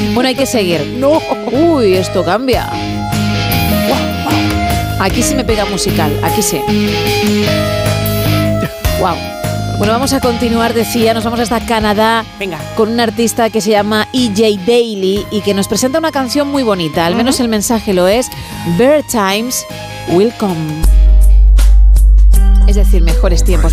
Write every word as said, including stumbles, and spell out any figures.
Bueno, hay que seguir. No. Uy, esto cambia. Aquí sí me pega musical, aquí sí. Wow. Bueno, vamos a continuar, decía, nos vamos hasta Canadá. Venga. Con un artista que se llama E J Daily y que nos presenta una canción muy bonita, al menos el mensaje lo es: Better times will come. Es decir, mejores tiempos